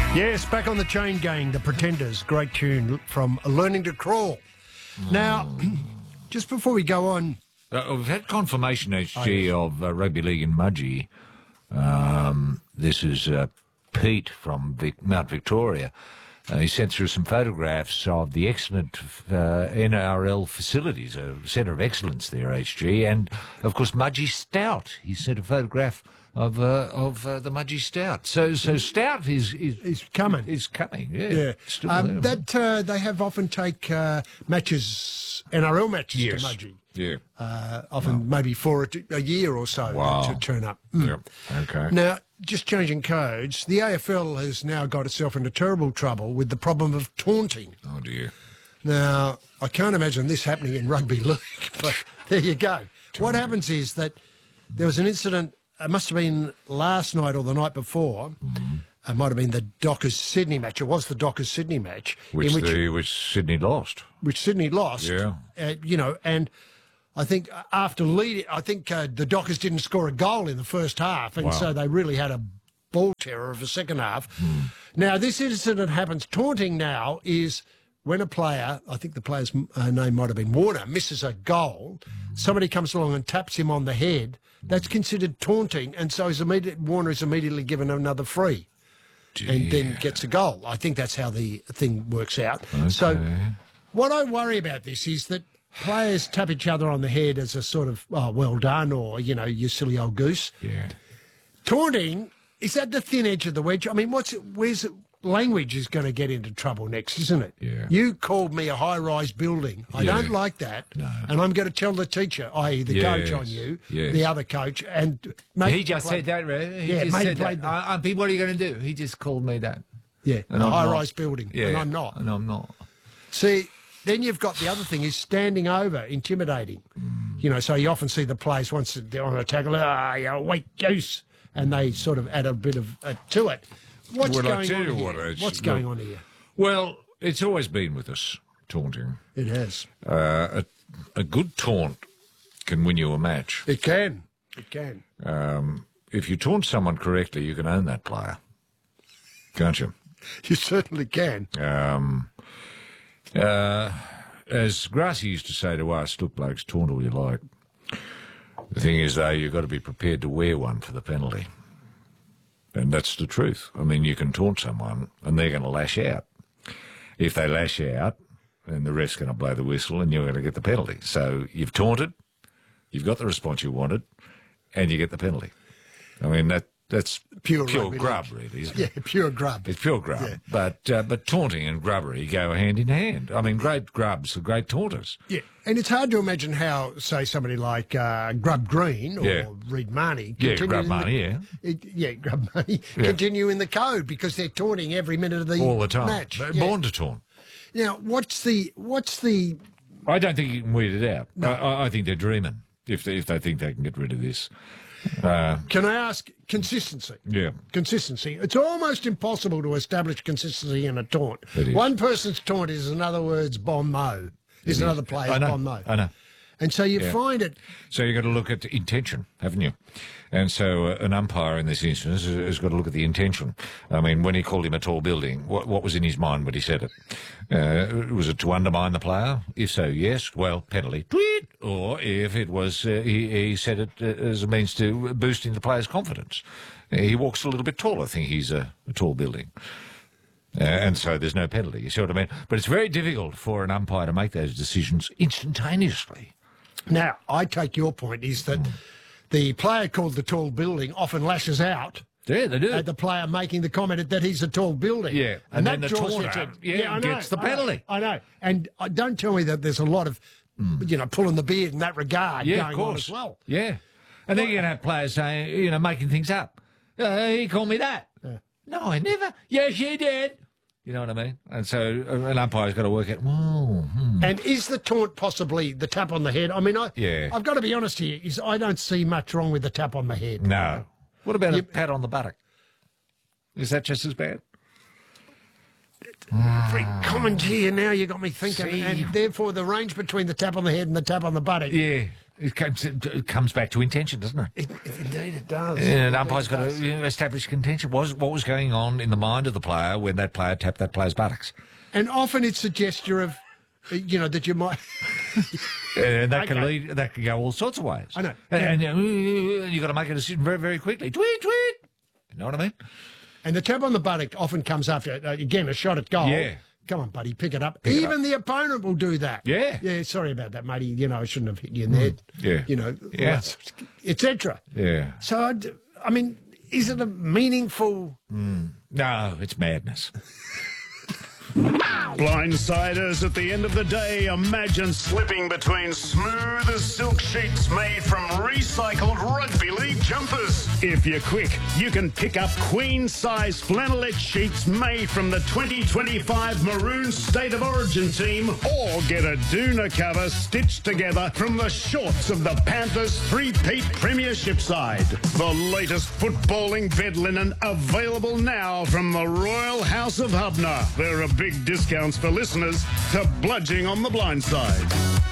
Yes, back on the Chain Gang, The Pretenders. Great tune from Learning to Crawl. Now, just before we go on... we've had confirmation, HG, of rugby league in Mudgee. This is Pete from Mount Victoria. He sent through some photographs of the excellent NRL facilities, a centre of excellence there, HG, and, of course, Mudgee Stout. He sent a photograph of the Mudgee Stout. So Stout is coming. Is coming, yeah. Yeah. They have often take matches, NRL matches to Mudgee. Yeah. Often maybe for a year or so to turn up. Yep. Okay. Now, just changing codes, the AFL has now got itself into terrible trouble with the problem of taunting. Oh, dear. Now, I can't imagine this happening in rugby league, but there you go. What happens is that there was an incident, it must have been last night or the night before, it might have been the Dockers-Sydney match. It was the Dockers-Sydney match. Which Sydney lost. Which Sydney lost. Yeah. And I think after leading, the Dockers didn't score a goal in the first half, and so they really had a ball terror of the second half. Now, this incident happens. Taunting now is when a player, I think the player's name might have been Warner, misses a goal, somebody comes along and taps him on the head. That's considered taunting, and so Warner is immediately given another free. And then gets a goal. I think that's how the thing works out. Okay. So what I worry about this is that players tap each other on the head as a sort of, oh, well done, or, you silly old goose. Yeah. Taunting, is that the thin edge of the wedge? I mean, language is going to get into trouble next, isn't it? Yeah. You called me a high-rise building. I don't like that. No. And I'm going to tell the teacher, i.e. the coach on you, the other coach, and... He just said that, right? He just said that. What are you going to do? He just called me that. Yeah, a high-rise building, and I'm not. And I'm not. See, then you've got the other thing is standing over, intimidating. So you often see the players once they're on a tackle, you weak goose, and they sort of add a bit of to it. What's going on here? Well, it's always been with us, taunting. It has. A good taunt can win you a match. It can. It can. If you taunt someone correctly, you can own that player, can't you? You certainly can. As Grassy used to say to us, look, blokes, taunt all you like. The thing is, though, you've got to be prepared to wear one for the penalty. And that's the truth. I mean, you can taunt someone and they're going to lash out. If they lash out, then the ref's going to blow the whistle and you're going to get the penalty. So you've taunted, you've got the response you wanted, and you get the penalty. I mean, that's pure grub, really, isn't it? Yeah, pure grub. It's pure grub. Yeah. But taunting and grubbery go hand in hand. I mean, great grubs are great taunters. Yeah, and it's hard to imagine how, say, somebody like Grub Green or Reed Marnie Grub Marnie, Grub Marnie continue in the code because they're taunting every minute of the all the time. Match. They're born to taunt. Now, what's the? I don't think you can weed it out. No. I think they're dreaming if they think they can get rid of this. Can I ask consistency? Yeah. Consistency. It's almost impossible to establish consistency in a taunt. One person's taunt is, in other words, bon mot. Is another player's bon mot. I know. And so you find it... So you've got to look at intention, haven't you? And so an umpire in this instance has got to look at the intention. I mean, when he called him a tall building, what was in his mind when he said it? Was it to undermine the player? If so, yes. Well, penalty. Tweet! Or if it was, he said it as a means to boosting the player's confidence. He walks a little bit tall. I think he's a tall building. And so there's no penalty. You see what I mean? But it's very difficult for an umpire to make those decisions instantaneously. Now, I take your point is that the player called the tall building often lashes out. Yeah, they do. At the player making the comment that he's a tall building. Yeah, and then the taunter gets the penalty. I know. And don't tell me that there's a lot of, pulling the beard in that regard going on as well. Yeah. And then you're going to have players saying, making things up. He called me that. No, I never. Yes, you did. You know what I mean? And so an umpire's got to work out, And is the taunt possibly the tap on the head? I mean, I've got to be honest here, I don't see much wrong with the tap on the head. No. What about a pat on the buttock? Is that just as bad? Very common here now, you got me thinking. And therefore the range between the tap on the head and the tap on the buttock. Yeah. It comes back to intention, doesn't it? Indeed it does. And umpire's got to establish contention. What was going on in the mind of the player when that player tapped that player's buttocks? And often it's a gesture of, that you might... And that can go all sorts of ways. I know. And you've got to make a decision very, very quickly. Tweet, tweet. You know what I mean? And the tap on the buttock often comes after, again, a shot at goal. Yeah. Come on, buddy, pick it up. Even the opponent will do that. Yeah. Yeah, sorry about that, matey. I shouldn't have hit you in there. Yeah. Etc. Yeah. So, I mean, is it a meaningful... No, it's madness. Blindsiders, at the end of the day, imagine slipping between smooth as silk sheets made from recycled rugby league jumpers. If you're quick, you can pick up queen-size flannelette sheets made from the 2025 Maroon State of Origin team, or get a doona cover stitched together from the shorts of the Panthers' three-peat premiership side. The latest footballing bed linen available now from the Royal House of Hubner. There are big discounts for listeners to Bludging on the Blind Side.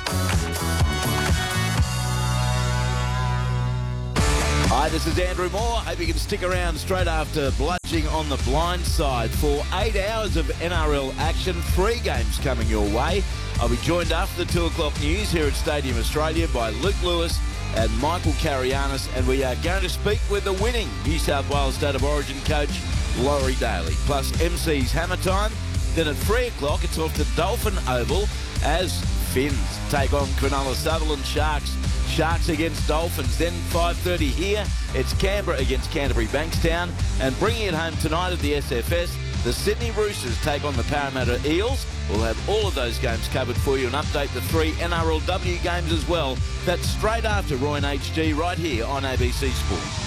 Hi, this is Andrew Moore. Hope you can stick around straight after Bludging on the Blind Side for 8 hours of NRL action. 3 games coming your way. I'll be joined after the 2 o'clock news here at Stadium Australia by Luke Lewis and Michael Carianis, and we are going to speak with the winning New South Wales State of Origin coach, Laurie Daly, plus MC's Hammer Time. Then at 3 o'clock, it's off to Dolphin Oval as Finns take on Cronulla Sutherland Sharks. Sharks against Dolphins. Then 5:30 here, it's Canberra against Canterbury Bankstown. And bringing it home tonight at the SFS, the Sydney Roosters take on the Parramatta Eels. We'll have all of those games covered for you and update the 3 NRLW games as well. That's straight after Roy and HG right here on ABC Sport.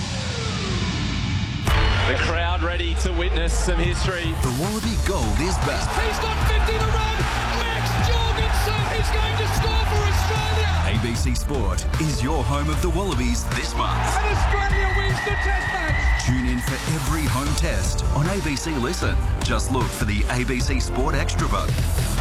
The crowd ready to witness some history. The Wallaby Gold is back. He's got 50 to run. Max Jorgensen is going to score for Australia. ABC Sport is your home of the Wallabies this month. And Australia wins the test match. Tune in for every home test on ABC Listen. Just look for the ABC Sport Extra button.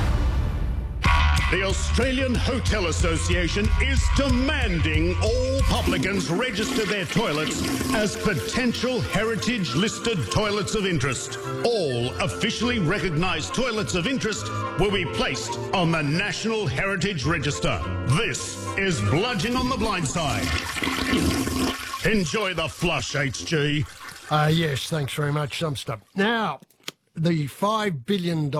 The Australian Hotel Association is demanding all publicans register their toilets as potential heritage-listed toilets of interest. All officially recognised toilets of interest will be placed on the National Heritage Register. This is Bludging on the Blind Side. Enjoy the flush, HG. Yes, thanks very much, some stuff. Now, the $5 billion...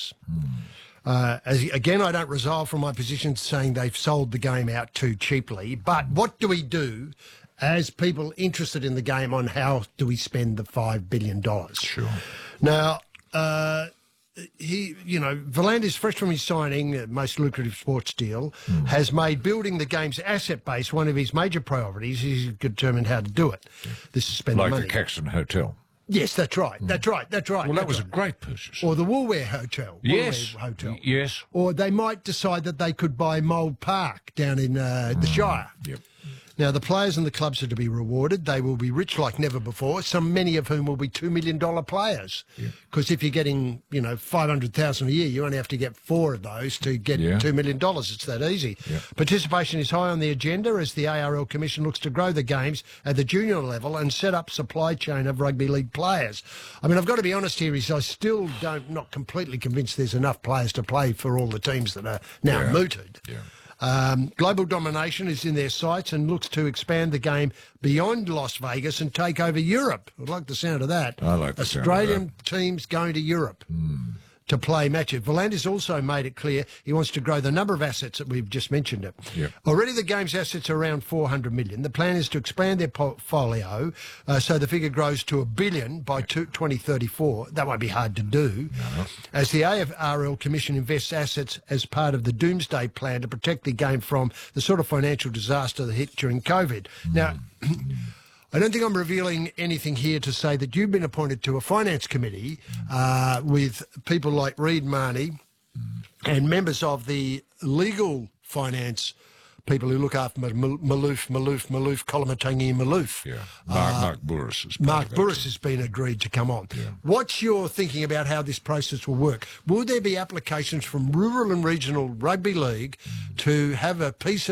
Again, I don't resolve from my position saying they've sold the game out too cheaply, but what do we do as people interested in the game on how do we spend the $5 billion? Sure. Now, Volandis, fresh from his signing, most lucrative sports deal, has made building the game's asset base one of his major priorities. He's determined how to do it. This is spending money. Like the Caxton Hotel. Yes, that's right. That's right. Well, that was a great purchase. Or the Woolware Hotel. Yes. Woolware Hotel. Yes. Or they might decide that they could buy Mould Park down in the Shire. Yep. Now, the players and the clubs are to be rewarded. They will be rich like never before, many of whom will be $2 million players. Because if you're getting, $500,000 a year, you only have to get 4 of those to get $2 million. It's that easy. Participation is high on the agenda as the ARL Commission looks to grow the games at the junior level and set up supply chain of rugby league players. I mean, I've got to be honest here, I still not completely convinced there's enough players to play for all the teams that are now mooted. Global domination is in their sights and looks to expand the game beyond Las Vegas and take over Europe. I like the sound of that. I like the sound of Australian that. teams going to Europe to play matches. Volandis also made it clear he wants to grow the number of assets that we've just mentioned. Already the game's assets are around $400 million. The plan is to expand their portfolio so the figure grows to $1 billion by 2034. That won't be hard to do. As the AFRL Commission invests assets as part of the Doomsday Plan to protect the game from the sort of financial disaster that hit during COVID. Now, I don't think I'm revealing anything here to say that you've been appointed to a finance committee with people like Reid Marnie and members of the legal finance people who look after Maloof, Kolomatangi Maloof. Mark Burris. Mark Burris has been agreed to come on. What's your thinking about how this process will work? Will there be applications from rural and regional rugby league to have a piece of that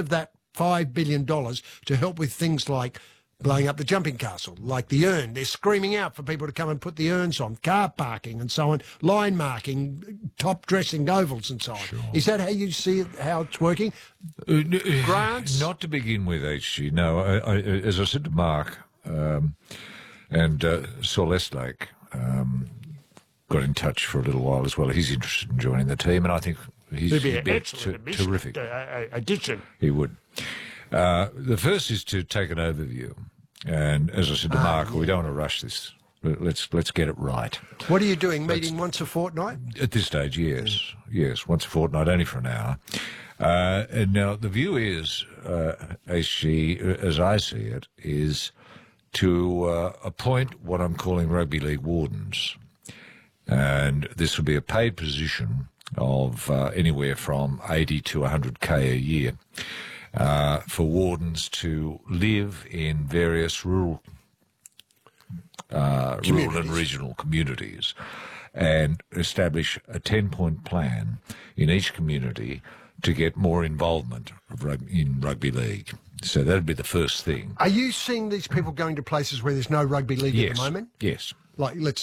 $5 billion to help with things like blowing up the jumping castle, like the urn. They're screaming out for people to come and put the urns on, car parking and so on, line marking, top dressing ovals and so on. Sure. Is that how you see it, how it's working? Grants? Not to begin with, HG. No, I, as I said to Mark and Saul Estlake got in touch for a little while as well. He's interested in joining the team, and I think he'd be a terrific addition. He would. The first is to take an overview, and as I said to Mark, we don't want to rush this. Let's get it right. What are you doing? Meeting once a fortnight? At this stage, yes, once a fortnight, only for an hour. And now the view is, HG, as I see it, is to appoint what I'm calling rugby league wardens, and this will be a paid position of anywhere from 80 to 100k a year. For wardens to live in various rural and regional communities and establish a 10-point plan in each community to get more involvement in rugby league. So that'd be the first thing. Are you seeing these people going to places where there's no rugby league at the moment? Yes. Like, let's